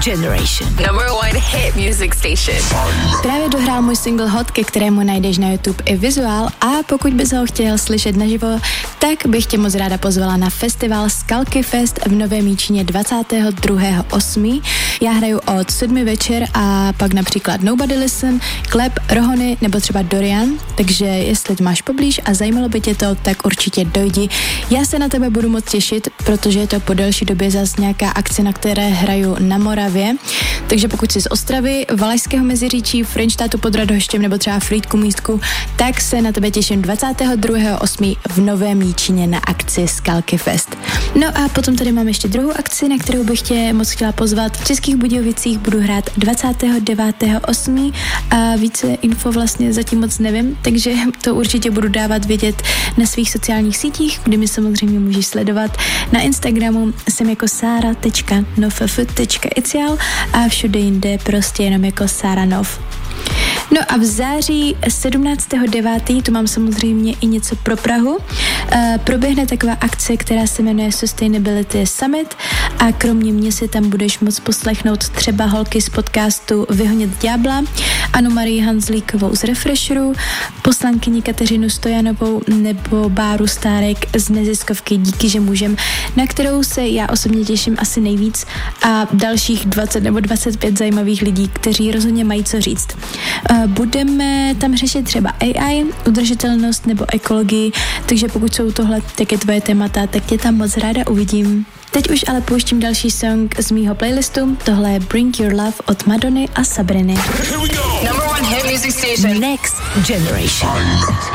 Generation. Number 1 hit music station. Právě dohrál můj single Hot, ke kterému najdeš na YouTube i vizuál, a pokud bys ho chtěl slyšet naživo, tak bych tě moc ráda pozvala na festival Skalky Fest v Novém Jičíně 22.8. Já hraju od 7 večer a pak například Nobody Listen, Klep, Rohony nebo třeba Dorian, takže jestli máš poblíž a zajímalo by tě to, tak určitě dojdi. Já se na tebe budu moc těšit, protože je to po delší době zas nějaká akce, na které hraju na Moravě, takže pokud jsi z Ostravy, Valašského Meziříčí, Frenštátu pod Radhoštěm nebo třeba Frýdku Místku, tak se na tebe těším 22.8. v Novém Jičíně na akci Skalky Fest. No a potom tady mám ještě druhou akci, na kterou bych tě moc chtěla pozvat. V Českých Budějovicích budu hrát 29.8. a více info vlastně zatím moc nevím, takže to určitě budu dávat vědět na svých sociálních sítích, kde mi samozřejmě můžeš sledovat. Na Instagramu jsem jako sara.noff.icial a všude jinde prostě jenom jako Sara Nov. No a v září 17.9. tu mám samozřejmě i něco pro Prahu. Proběhne taková akce, která se jmenuje Sustainability Summit a kromě mě si tam budeš moct poslechnout třeba holky z podcastu Vyhonit ďábla, Anu Marii Hanzlíkovou z Refresheru, poslankyni Kateřinu Stojanovou nebo Báru Stárek z neziskovky Díky, že můžem, na kterou se já osobně těším asi nejvíc, a dalších 20 nebo 25 zajímavých lidí, kteří rozhodně mají co říct. Budeme tam řešit třeba AI, udržitelnost nebo ekologii, takže pokud jsou tohle taky tvoje témata, tak tě tam moc ráda uvidím. Teď už ale pouštím další song z mýho playlistu, tohle je Bring Your Love od Madony a Sabriny. Number 1 hit music station. Next Generation.